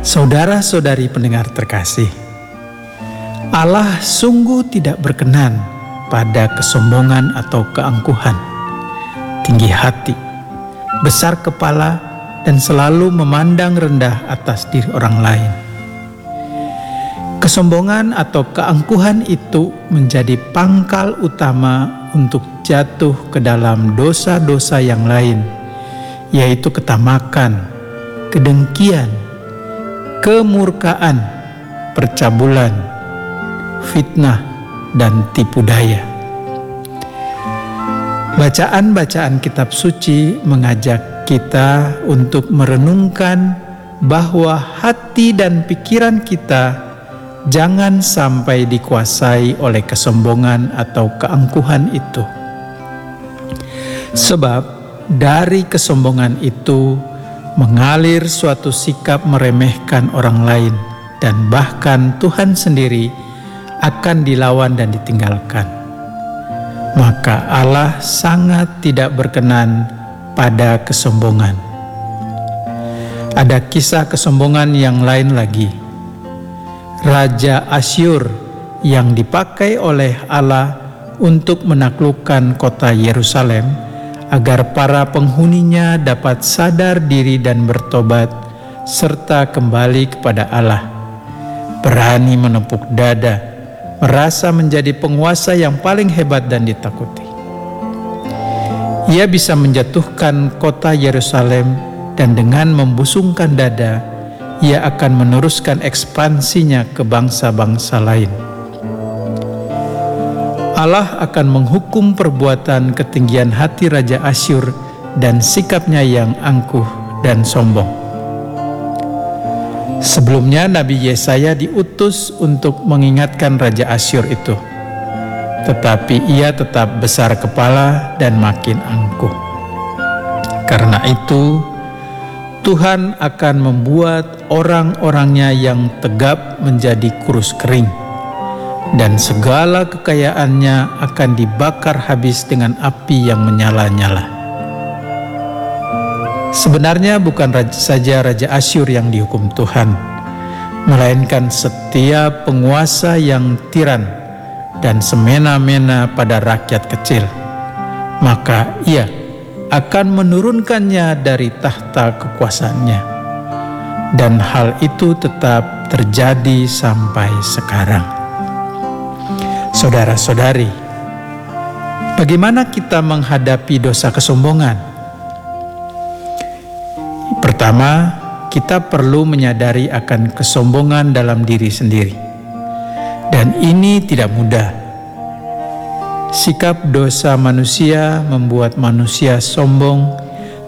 Saudara-saudari pendengar terkasih, Allah sungguh tidak berkenan pada kesombongan atau keangkuhan, tinggi hati, besar kepala, dan selalu memandang rendah atas diri orang lain. Kesombongan atau keangkuhan itu menjadi pangkal utama untuk jatuh ke dalam dosa-dosa yang lain, yaitu ketamakan, kedengkian, kemurkaan, percabulan, fitnah, dan tipu daya. Bacaan-bacaan kitab suci mengajak kita untuk merenungkan bahwa hati dan pikiran kita jangan sampai dikuasai oleh kesombongan atau keangkuhan itu. Sebab dari kesombongan itu mengalir suatu sikap meremehkan orang lain, dan bahkan Tuhan sendiri akan dilawan dan ditinggalkan. Maka Allah sangat tidak berkenan pada kesombongan. Ada kisah kesombongan yang lain lagi. Raja Asyur yang dipakai oleh Allah untuk menaklukkan kota Yerusalem agar para penghuninya dapat sadar diri dan bertobat serta kembali kepada Allah. Berani menepuk dada, merasa menjadi penguasa yang paling hebat dan ditakuti. Ia bisa menjatuhkan kota Yerusalem, dan dengan membusungkan dada, ia akan meneruskan ekspansinya ke bangsa-bangsa lain. Allah akan menghukum perbuatan ketinggian hati Raja Asyur dan sikapnya yang angkuh dan sombong. Sebelumnya Nabi Yesaya diutus untuk mengingatkan Raja Asyur itu, tetapi ia tetap besar kepala dan makin angkuh. Karena itu, Tuhan akan membuat orang-orangnya yang tegap menjadi kurus kering, dan segala kekayaannya akan dibakar habis dengan api yang menyala-nyala. Sebenarnya bukan saja Raja Asyur yang dihukum Tuhan, melainkan setiap penguasa yang tiran dan semena-mena pada rakyat kecil. Maka ia akan menurunkannya dari tahta kekuasaannya, dan hal itu tetap terjadi sampai sekarang. Saudara-saudari, bagaimana kita menghadapi dosa kesombongan? Pertama, kita perlu menyadari akan kesombongan dalam diri sendiri. Dan ini tidak mudah. Sikap dosa manusia membuat manusia sombong